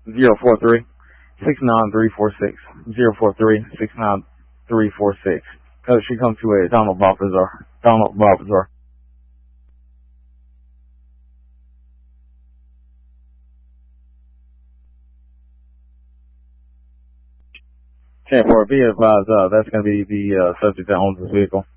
043 69346. 043 69346. She comes to a Donald Balthazar. Donald Balthazar. 10-4, be advised, that's going to be the subject that owns this vehicle.